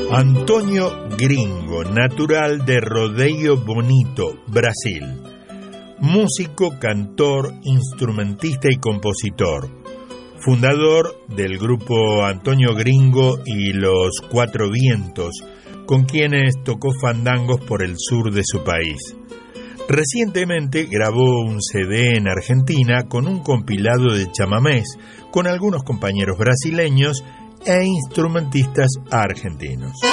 Antônio Gringo, natural de Rodeio Bonito, Brasil. Músico, cantor, instrumentista y compositor. Fundador del grupo Antônio Gringo y los Cuatro Vientos, con quienes tocó fandangos por el sur de su país. Recientemente grabó un CD en Argentina con un compilado de chamamés con algunos compañeros brasileños e instrumentistas argentinos.